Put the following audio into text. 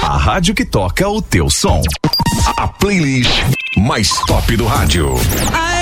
A rádio que toca o teu som. A playlist mais top do rádio.